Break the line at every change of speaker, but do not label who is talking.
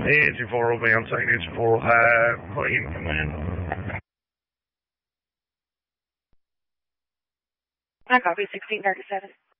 Engine 4 will be on taking engine 4, putting in command.
I copy 1637.